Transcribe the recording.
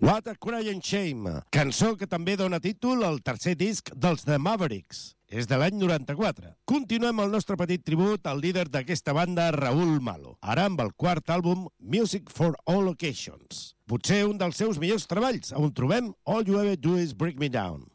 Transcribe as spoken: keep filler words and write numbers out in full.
What a Crying Shame, cançó que també dona títol al tercer disc dels The Mavericks. És de l'any noranta-quatre. Continuem el nostre petit tribut al líder d'aquesta banda, Raúl Malo, ara amb el quart àlbum Music for All Occasions. Potser un dels seus millors treballs, on trobem All You Ever Do Is Break Me Down.